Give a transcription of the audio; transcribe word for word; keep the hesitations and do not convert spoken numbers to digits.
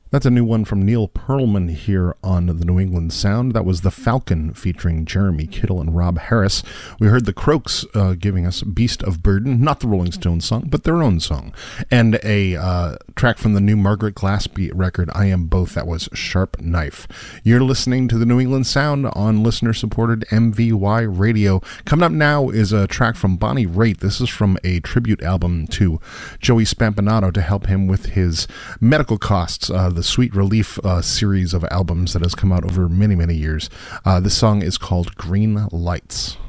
That's a new one from Neil Pearlman here on the New England Sound. That was The Falcon featuring Jeremy Kittle and Rob Harris. We heard the Croaks uh, giving us Beast of Burden, not the Rolling Stones song, but their own song. And a uh, track from the new Margaret Glaspie record, I Am Both. That was Sharp Knife. You're listening to the New England Sound on listener-supported M V Y Radio. Coming up now is a track from Bonnie Raitt. This is from a tribute album to Joey Spampinato to help him with his medical costs. Uh, the Sweet Relief uh, series of albums that has come out over many, many years. Uh, this song is called Green Lights.